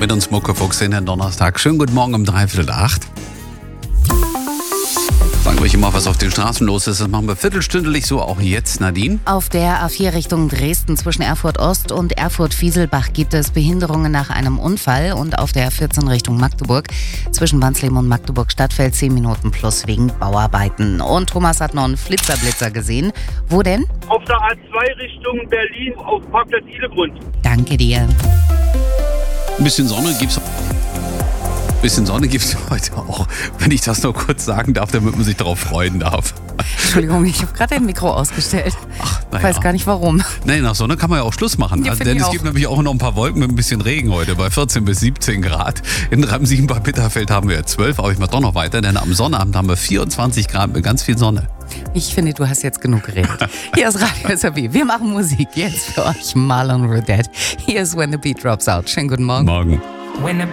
mit uns Muckefuchs in den Donnerstag. Schönen guten Morgen um 7:45. Sagen wir euch immer, was auf den Straßen los ist. Das machen wir viertelstündlich so, auch jetzt, Nadine. Auf der A4 Richtung Dresden zwischen Erfurt Ost und Erfurt-Fieselbach gibt es Behinderungen nach einem Unfall. Und auf der A14 Richtung Magdeburg zwischen Wansleben und Magdeburg-Stadtfeld 10 Minuten plus wegen Bauarbeiten. Und Thomas hat noch einen Flitzer gesehen. Wo denn? Auf der A2 Richtung Berlin auf Parkplatz Idegrund. Danke dir. Ein bisschen Sonne gibt's heute auch, wenn ich das nur kurz sagen darf, damit man sich darauf freuen darf. Entschuldigung, ich habe gerade ein Mikro ausgestellt. Ich weiß gar nicht warum. Nee, nach Sonne kann man ja auch Schluss machen. Ja, Denn es gibt nämlich auch noch ein paar Wolken mit ein bisschen Regen heute bei 14 bis 17 Grad. In Ramsiegen bei Bitterfeld haben wir 12, aber ich mache doch noch weiter, denn am Sonnabend haben wir 24 Grad mit ganz viel Sonne. Ich finde, du hast jetzt genug geredet. Hier ist Radio SRB. Wir machen Musik jetzt für euch. Marlon Rodette. Hier ist When the Beat Drops Out. Schönen guten Morgen. Morgen. When the